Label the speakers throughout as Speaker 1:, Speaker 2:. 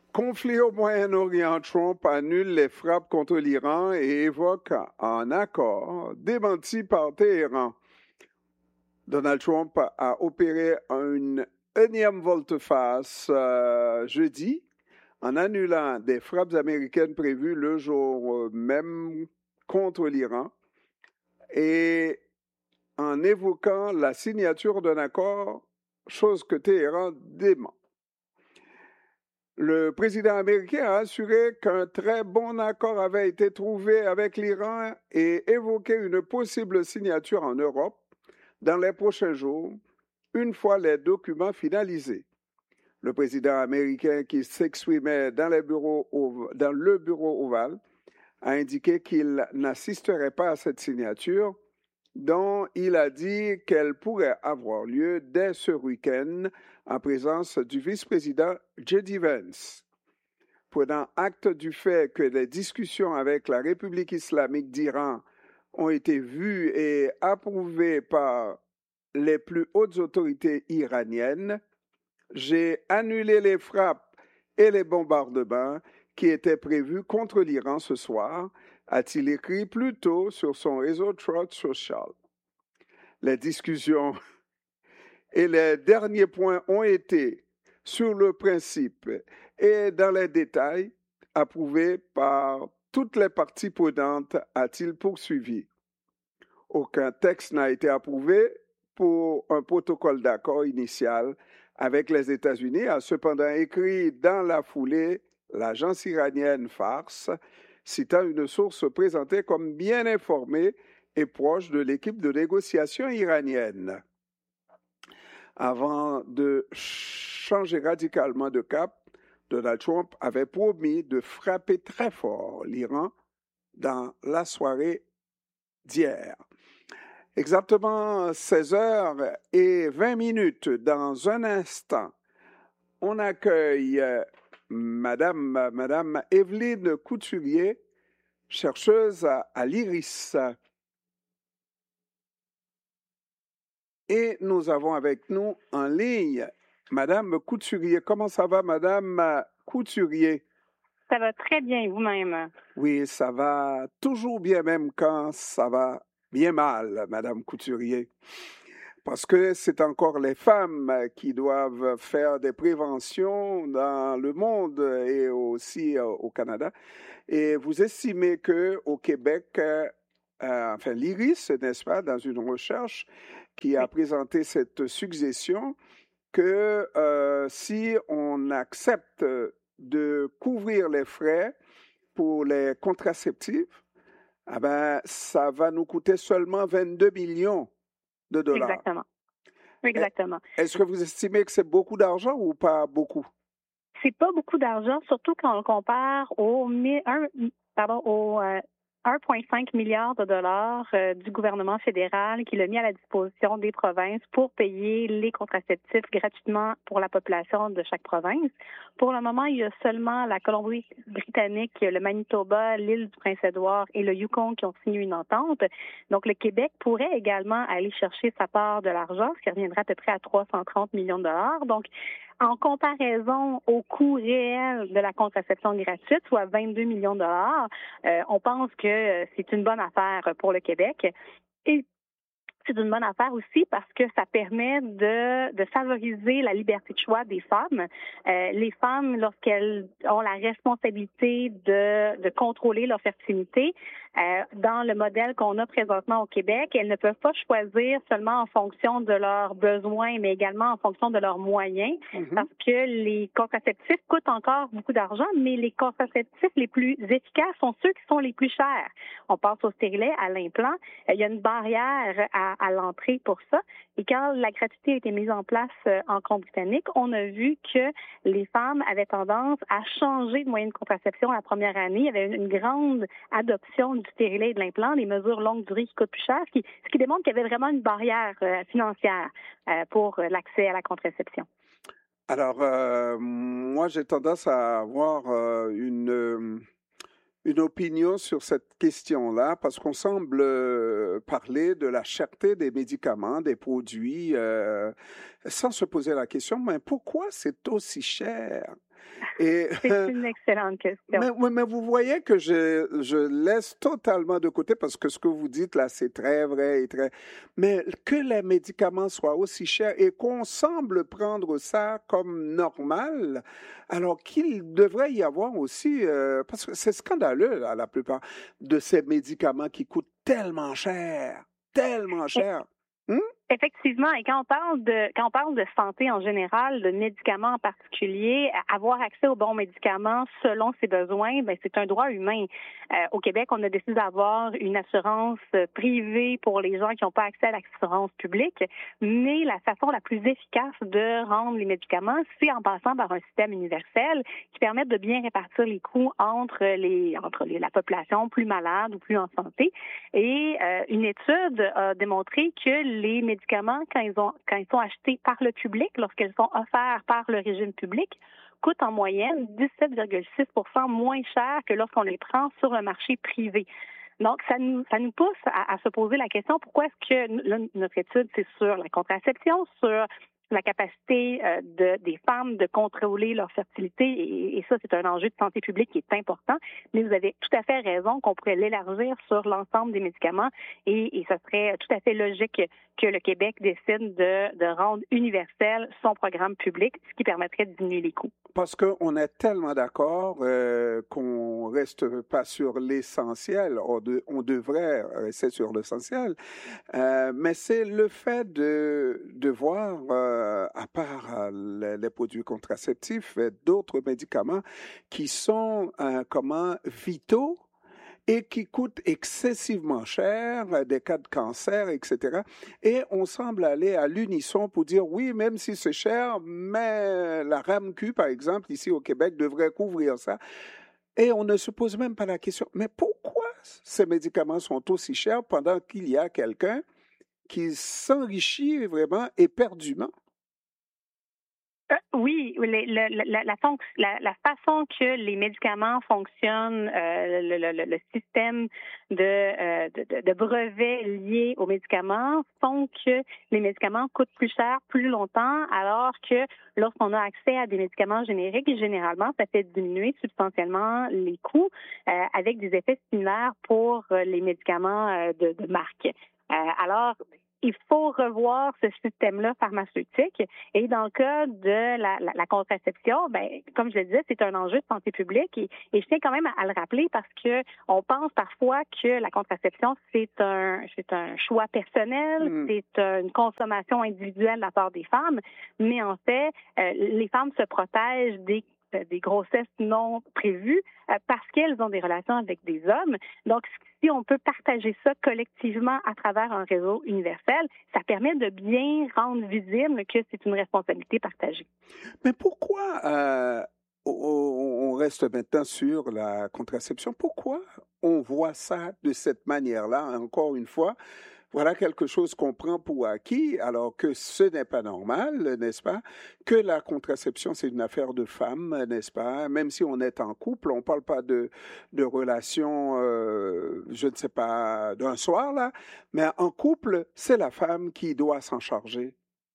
Speaker 1: Conflit au Moyen-Orient, Trump annule les frappes contre l'Iran et évoque un accord démenti par Téhéran. Donald Trump a opéré une énième volte-face jeudi en annulant des frappes américaines prévues le jour même contre l'Iran et en évoquant la signature d'un accord, chose que Téhéran dément. Le président américain a assuré qu'un très bon accord avait été trouvé avec l'Iran et évoqué une possible signature en Europe dans les prochains jours, une fois les documents finalisés. Le président américain qui s'exprimait dans le bureau ovale a indiqué qu'il n'assisterait pas à cette signature, dont il a dit qu'elle pourrait avoir lieu dès ce week-end en présence du vice-président J.D. Vance. Prenant acte du fait que les discussions avec la République islamique d'Iran ont été vues et approuvées par les plus hautes autorités iraniennes, j'ai annulé les frappes et les bombardements qui étaient prévus contre l'Iran ce soir, a-t-il écrit plus tôt sur son réseau Truth Social. Les discussions et les derniers points ont été, sur le principe et dans les détails, approuvés par toutes les parties prenantes, a-t-il poursuivi. Aucun texte n'a été approuvé pour un protocole d'accord initial avec les États-Unis, a cependant écrit dans la foulée l'agence iranienne Fars, citant une source présentée comme bien informée et proche de l'équipe de négociation iranienne. Avant de changer radicalement de cap, Donald Trump avait promis de frapper très fort l'Iran dans la soirée d'hier. Exactement 16h20. Dans un instant, on accueille Madame Evelyne Couturier, chercheuse à l'IRIS. Et nous avons avec nous en ligne Madame Couturier. Comment ça va, Madame Couturier?
Speaker 2: Ça va très bien, vous-même.
Speaker 1: Oui, ça va toujours bien, même quand ça va bien mal, Madame Couturier. Parce que c'est encore les femmes qui doivent faire des préventions dans le monde et aussi au Canada. Et vous estimez qu'au Québec, enfin l'IRIS, n'est-ce pas, dans une recherche qui a présenté cette suggestion que si on accepte de couvrir les frais pour les contraceptifs, eh ben, ça va nous coûter seulement 22 millions de dollars.
Speaker 2: Exactement. Exactement.
Speaker 1: Est-ce que vous estimez que c'est beaucoup d'argent ou pas beaucoup?
Speaker 2: C'est pas beaucoup d'argent, surtout quand on le compare au 1,5 milliard de dollars du gouvernement fédéral qui l'a mis à la disposition des provinces pour payer les contraceptifs gratuitement pour la population de chaque province. Pour le moment, il y a seulement la Colombie-Britannique, le Manitoba, l'île du Prince-Édouard et le Yukon qui ont signé une entente. Donc, le Québec pourrait également aller chercher sa part de l'argent, ce qui reviendrait à peu près à 330 millions de dollars. Donc, en comparaison au coût réel de la contraception gratuite, soit 22 millions de dollars, on pense que c'est une bonne affaire pour le Québec. Et c'est une bonne affaire aussi parce que ça permet de favoriser la liberté de choix des femmes. Les femmes, lorsqu'elles ont la responsabilité de contrôler leur fertilité, dans le modèle qu'on a présentement au Québec, elles ne peuvent pas choisir seulement en fonction de leurs besoins, mais également en fonction de leurs moyens, parce que les contraceptifs coûtent encore beaucoup d'argent, mais les contraceptifs les plus efficaces sont ceux qui sont les plus chers. On pense au stérilet, à l'implant. Il y a une barrière à l'entrée pour ça. Et quand la gratuité a été mise en place en Colombie-Britannique, on a vu que les femmes avaient tendance à changer de moyen de contraception la première année. Il y avait une grande adoption du stérilet et de l'implant, des mesures longue durée qui coûtent plus cher, ce qui démontre qu'il y avait vraiment une barrière financière pour l'accès à la contraception.
Speaker 1: Alors, moi, j'ai tendance à avoir une opinion sur cette question-là, parce qu'on semble parler de la cherté des médicaments, des produits, sans se poser la question, mais pourquoi c'est aussi cher? Et,
Speaker 2: C'est une excellente question.
Speaker 1: mais vous voyez que je laisse totalement de côté parce que ce que vous dites là, c'est très vrai et très... Mais que les médicaments soient aussi chers et qu'on semble prendre ça comme normal, alors qu'il devrait y avoir aussi, parce que c'est scandaleux là, la plupart de ces médicaments qui coûtent tellement cher, tellement cher. Hum?
Speaker 2: Effectivement, et quand on parle de santé en général, de médicaments en particulier, avoir accès aux bons médicaments selon ses besoins, ben c'est un droit humain. Au Québec, on a décidé d'avoir une assurance privée pour les gens qui n'ont pas accès à l'assurance publique, mais la façon la plus efficace de rendre les médicaments, c'est en passant par un système universel qui permette de bien répartir les coûts entre la population plus malade ou plus en santé. Et une étude a démontré que les médicaments, quand ils sont achetés par le public, lorsqu'ils sont offerts par le régime public, coûtent en moyenne 17,6% moins cher que lorsqu'on les prend sur le marché privé. Donc, ça nous pousse à se poser la question, pourquoi est-ce que notre étude, c'est sur la contraception, sur la capacité des femmes de contrôler leur fertilité, et ça, c'est un enjeu de santé publique qui est important, mais vous avez tout à fait raison qu'on pourrait l'élargir sur l'ensemble des médicaments, et ça serait tout à fait logique que le Québec décide de rendre universel son programme public, ce qui permettrait de diminuer les coûts.
Speaker 1: Parce qu'on est tellement d'accord qu'on reste pas sur l'essentiel, on devrait rester sur l'essentiel, mais c'est le fait de voir, à part les produits contraceptifs, d'autres médicaments qui sont vitaux et qui coûtent excessivement cher, des cas de cancer, etc. Et on semble aller à l'unisson pour dire oui, même si c'est cher, mais la RAMQ, par exemple, ici au Québec, devrait couvrir ça. Et on ne se pose même pas la question, mais pourquoi ces médicaments sont aussi chers pendant qu'il y a quelqu'un qui s'enrichit vraiment éperdument?
Speaker 2: Oui, la façon que les médicaments fonctionnent, le système de brevets liés aux médicaments font que les médicaments coûtent plus cher plus longtemps, alors que lorsqu'on a accès à des médicaments génériques, généralement, ça fait diminuer substantiellement les coûts avec des effets similaires pour les médicaments de marque. Alors, il faut revoir ce système-là pharmaceutique. Et dans le cas de la contraception, ben, comme je le disais, c'est un enjeu de santé publique. Et je tiens quand même à le rappeler parce que on pense parfois que la contraception, c'est un choix personnel, c'est une consommation individuelle de la part des femmes. Mais en fait, les femmes se protègent des grossesses non prévues parce qu'elles ont des relations avec des hommes. Donc, si on peut partager ça collectivement à travers un réseau universel, ça permet de bien rendre visible que c'est une responsabilité partagée.
Speaker 1: Mais pourquoi on reste maintenant sur la contraception? Pourquoi on voit ça de cette manière-là, encore une fois? Voilà quelque chose qu'on prend pour acquis, alors que ce n'est pas normal, n'est-ce pas? Que la contraception, c'est une affaire de femmes, n'est-ce pas? Même si on est en couple, on ne parle pas de relations, je ne sais pas, d'un soir, là, mais en couple, c'est la femme qui doit s'en charger.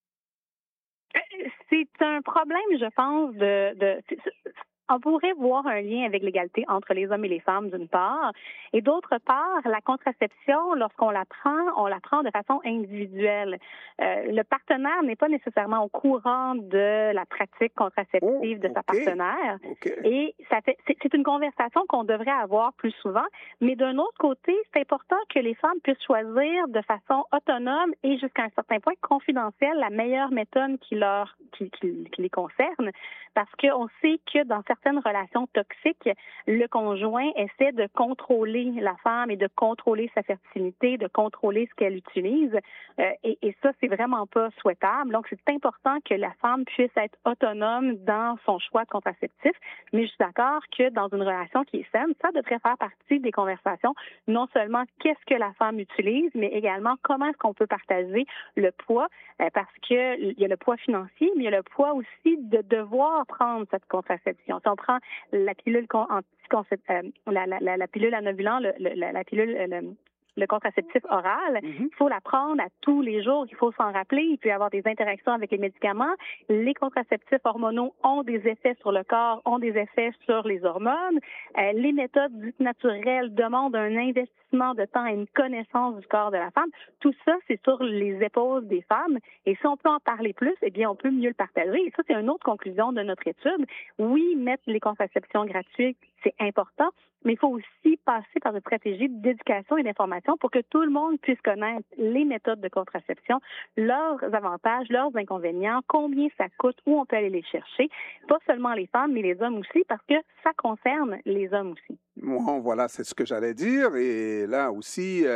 Speaker 2: C'est un problème, je pense, on pourrait voir un lien avec l'égalité entre les hommes et les femmes, d'une part, et d'autre part, la contraception, lorsqu'on la prend, on la prend de façon individuelle. Le partenaire n'est pas nécessairement au courant de la pratique contraceptive de sa partenaire, et c'est une conversation qu'on devrait avoir plus souvent, mais d'un autre côté, c'est important que les femmes puissent choisir de façon autonome et jusqu'à un certain point confidentielle la meilleure méthode qui les concerne, parce qu'on sait que dans certaines relations toxiques, le conjoint essaie de contrôler la femme et de contrôler sa fertilité, de contrôler ce qu'elle utilise. Et ça, c'est vraiment pas souhaitable. Donc, c'est important que la femme puisse être autonome dans son choix contraceptif. Mais je suis d'accord que dans une relation qui est saine, ça devrait faire partie des conversations. Non seulement qu'est-ce que la femme utilise, mais également comment est-ce qu'on peut partager le poids, parce que il y a le poids financier, mais il y a le poids aussi de devoir prendre cette contraception. Si on prend la pilule la pilule anovulant, la pilule le contraceptif oral, il faut la prendre à tous les jours, il faut s'en rappeler, il peut y avoir des interactions avec les médicaments. Les contraceptifs hormonaux ont des effets sur le corps, ont des effets sur les hormones. Les méthodes dites naturelles demandent un investissement de temps et une connaissance du corps de la femme. Tout ça, c'est sur les épaules des femmes. Et si on peut en parler plus, eh bien, on peut mieux le partager. Et ça, c'est une autre conclusion de notre étude. Oui, mettre les contraceptions gratuites, c'est important, mais il faut aussi passer par une stratégie d'éducation et d'information pour que tout le monde puisse connaître les méthodes de contraception, leurs avantages, leurs inconvénients, combien ça coûte, où on peut aller les chercher. Pas seulement les femmes, mais les hommes aussi, parce que ça concerne les hommes aussi.
Speaker 1: Bon, voilà, c'est ce que j'allais dire. Et là aussi,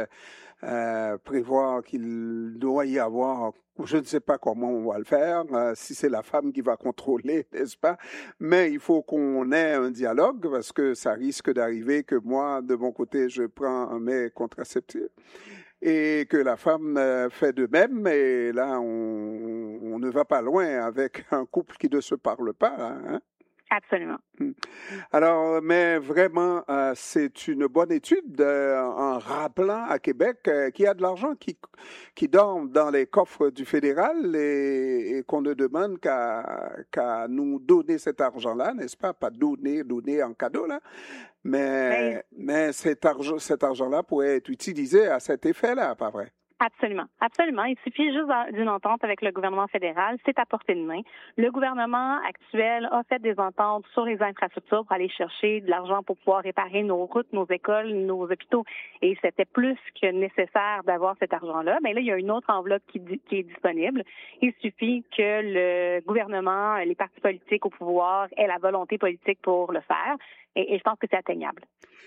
Speaker 1: prévoir qu'il doit y avoir, je ne sais pas comment on va le faire, si c'est la femme qui va contrôler, n'est-ce pas? Mais il faut qu'on ait un dialogue parce que ça risque d'arriver que moi, de mon côté, je prends mes contraceptifs et que la femme fait de même. Et là, on ne va pas loin avec un couple qui ne se parle pas, hein?
Speaker 2: Absolument.
Speaker 1: Alors, mais vraiment, c'est une bonne étude en rappelant à Québec qu'il y a de l'argent qui dort dans les coffres du fédéral et qu'on ne demande qu'à nous donner cet argent-là, n'est-ce pas? Pas donner en cadeau, là. Mais cet argent-là pourrait être utilisé à cet effet-là, pas vrai?
Speaker 2: Absolument, absolument. Il suffit juste d'une entente avec le gouvernement fédéral, c'est à portée de main. Le gouvernement actuel a fait des ententes sur les infrastructures pour aller chercher de l'argent pour pouvoir réparer nos routes, nos écoles, nos hôpitaux. Et c'était plus que nécessaire d'avoir cet argent-là. Mais là, il y a une autre enveloppe qui est disponible. Il suffit que le gouvernement, les partis politiques au pouvoir aient la volonté politique pour le faire. Et je pense que c'est atteignable.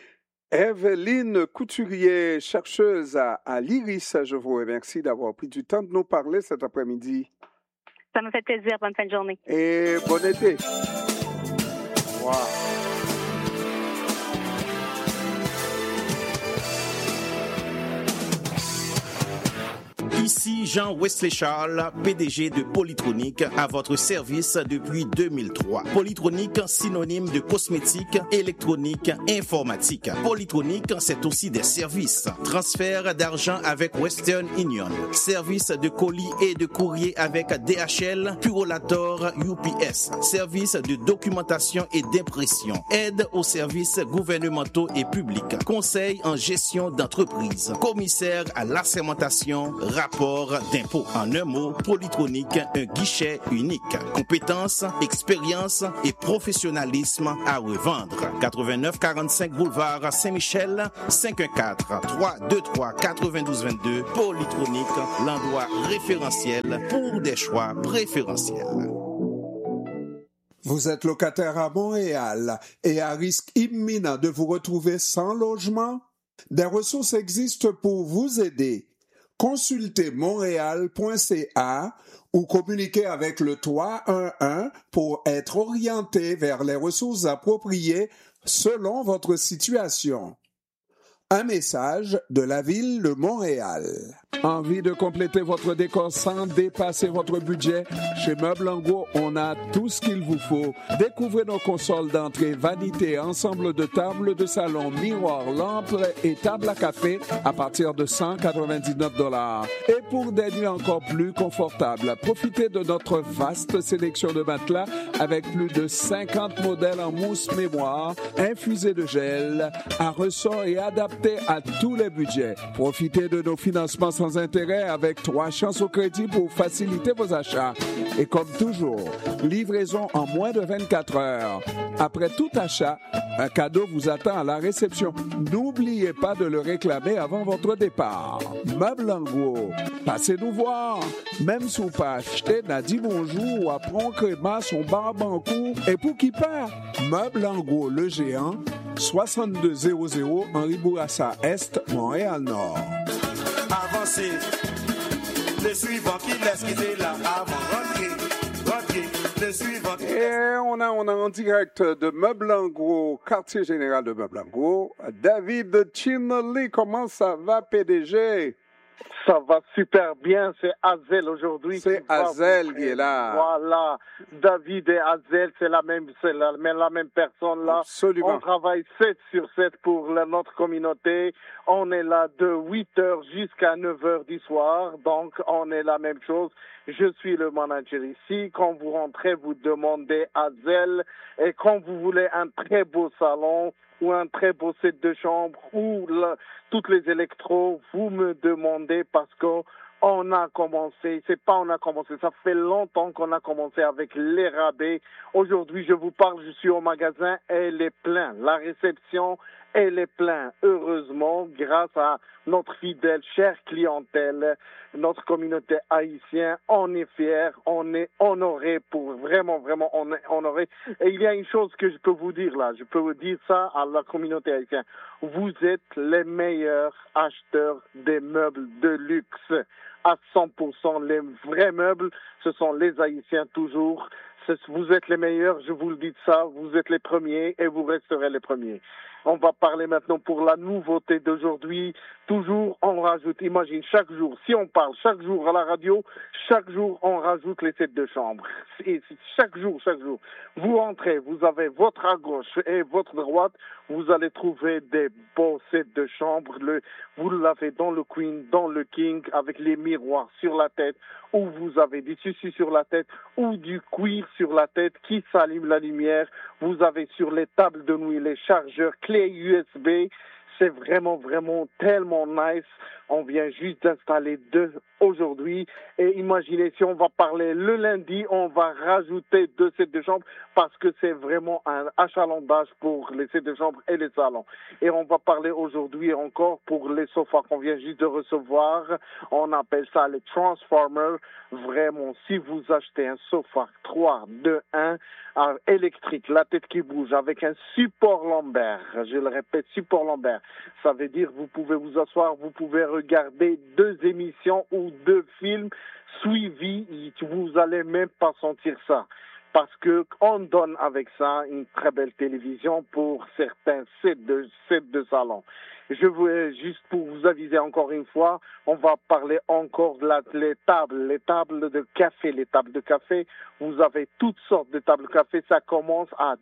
Speaker 1: Evelyne Couturier, chercheuse à l'IRIS, je vous remercie d'avoir pris du temps de nous parler cet après-midi.
Speaker 2: Ça me fait plaisir. Bonne fin de journée.
Speaker 1: Et bon été. Wow.
Speaker 3: Ici Jean Wesley Charles, PDG de Polytronic, à votre service depuis 2003. Polytronic, synonyme de cosmétique, électronique, informatique. Polytronic, c'est aussi des services. Transfert d'argent avec Western Union. Service de colis et de courrier avec DHL, Purolator, UPS. Service de documentation et d'impression. Aide aux services gouvernementaux et publics. Conseil en gestion d'entreprise. Commissaire à l'assermentation, rapport d'impôt. En un mot, Polytronic, un guichet unique. Compétences, expérience et professionnalisme à revendre. 8945 boulevard Saint-Michel, 514-323-9222. Polytronic, l'endroit référentiel pour des choix préférentiels.
Speaker 1: Vous êtes locataire à Montréal et à risque imminent de vous retrouver sans logement? Des ressources existent pour vous aider. Consultez montréal.ca ou communiquez avec le 311 pour être orienté vers les ressources appropriées selon votre situation. Un message de la Ville de Montréal. Envie de compléter votre décor sans dépasser votre budget? Chez Meubles en Gros, on a tout ce qu'il vous faut. Découvrez nos consoles d'entrée, vanités, ensemble de tables de salon, miroirs, lampes et tables à café à partir de $199. Et pour des nuits encore plus confortables, profitez de notre vaste sélection de matelas avec plus de 50 modèles en mousse mémoire, infusés de gel, à ressort et adaptés à tous les budgets. Profitez de nos financements sans intérêt avec 3 chances au crédit pour faciliter vos achats. Et comme toujours, livraison en moins de 24 heures. Après tout achat, un cadeau vous attend à la réception. N'oubliez pas de le réclamer avant votre départ. Meubles en Gros, passez nous voir. Même si vous pas acheté, n'a dit bonjour ou apprend créma son barbancourt. Et pour qui part? Meubles en Gros, le géant, 6200 Henri Bourassa Est, Montréal-Nord.
Speaker 4: Avancez, le suivant qui laisse quitter là avant rentrer, le suivant.
Speaker 1: Et on a en direct de Meubles en Gros, quartier général de Meubles en Gros, David Chinley. Comment ça va, PDG?
Speaker 5: Ça va super bien, c'est Hazel aujourd'hui.
Speaker 1: C'est Hazel qui est là.
Speaker 5: Voilà, David et Hazel, c'est la même personne là.
Speaker 1: Absolument.
Speaker 5: On travaille 7 sur 7 pour notre communauté. On est là de 8h jusqu'à 9h du soir, donc on est la même chose. Je suis le manager ici. Quand vous rentrez, vous demandez Hazel, et quand vous voulez un très beau salon ou un très beau set de chambre ou toutes les électros, vous me demandez parce que on a commencé, ça fait longtemps qu'on a commencé avec les rabais. Aujourd'hui, je vous parle, je suis au magasin, elle est pleine. La réception, elle est pleine. Heureusement, grâce à notre fidèle, chère clientèle, notre communauté haïtienne, on est fiers, on est honorés pour vraiment, on est honorés. Et il y a une chose que je peux vous dire là, je peux vous dire ça à la communauté haïtienne. Vous êtes les meilleurs acheteurs des meubles de luxe. À 100%, les vrais meubles, ce sont les Haïtiens toujours. Vous êtes les meilleurs, je vous le dis ça, vous êtes les premiers et vous resterez les premiers. On va parler maintenant pour la nouveauté d'aujourd'hui. Toujours, on rajoute, imagine, chaque jour, si on parle chaque jour à la radio, chaque jour, on rajoute les sets de chambre. Et chaque jour, vous rentrez, vous avez votre à gauche et votre droite, vous allez trouver des beaux sets de chambre. Vous l'avez dans le Queen, dans le King, avec les miroirs sur la tête, ou vous avez des tissus sur la tête, ou du cuir sur la tête qui s'allume la lumière. Vous avez sur les tables de nuit les chargeurs clés USB. C'est vraiment tellement nice. On vient juste d'installer 2 aujourd'hui. Et imaginez, si on va parler le lundi, on va rajouter 2 sets de chambre parce que c'est vraiment un achalandage pour les sets de chambre et les salons. Et on va parler aujourd'hui encore pour les sofas qu'on vient juste de recevoir. On appelle ça les Transformers. Vraiment, si vous achetez un sofa 3-2-1 électrique, la tête qui bouge, avec un support lombaire, je le répète, support lombaire, ça veut dire vous pouvez vous asseoir, vous pouvez regarder 2 émissions ou 2 films suivis, vous allez même pas sentir ça. Parce que on donne avec ça une très belle télévision pour certains sets de salon. Je voulais juste pour vous aviser encore une fois, on va parler encore de les tables de café. Les tables de café, vous avez toutes sortes de tables de café. Ça commence à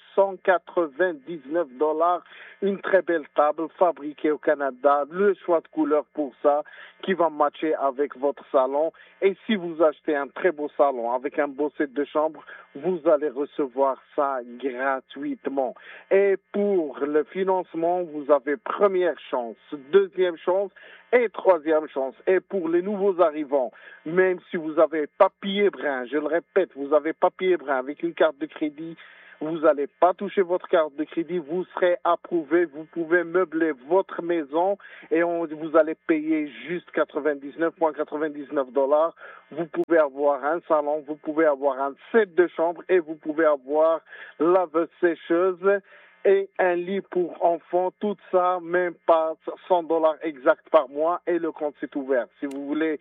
Speaker 5: $299. Une très belle table fabriquée au Canada. Le choix de couleur pour ça, qui va matcher avec votre salon. Et si vous achetez un très beau salon avec un beau set de chambre, vous allez recevoir ça gratuitement. Et pour le financement, vous avez première chance, deuxième chance et troisième chance. Et pour les nouveaux arrivants, même si vous avez papier brun, je le répète, vous avez papier brun avec une carte de crédit, vous n'allez pas toucher votre carte de crédit, vous serez approuvé, vous pouvez meubler votre maison et vous allez payer juste $99.99. Vous pouvez avoir un salon, vous pouvez avoir un set de chambre et vous pouvez avoir lave-sécheuse et un lit pour enfants, tout ça, même pas $100 exact par mois et le compte s'est ouvert. Si vous voulez